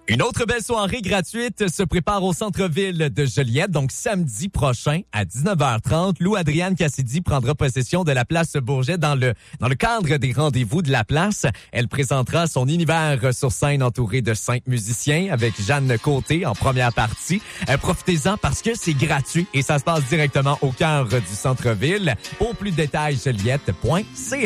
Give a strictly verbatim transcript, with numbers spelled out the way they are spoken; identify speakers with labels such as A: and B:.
A: Une autre belle soirée gratuite se prépare au centre-ville de Joliette. Donc, samedi prochain, à dix-neuf heures trente, Lou Adrienne Cassidy prendra possession de la place Bourget dans le, dans le cadre des rendez-vous de la place. Elle présentera son univers sur scène entouré de cinq musiciens avec Jeanne Côté en première partie. Euh, profitez-en parce que c'est gratuit et ça se passe directement au cœur du centre-ville. Pour plus de détails, joliette point c a.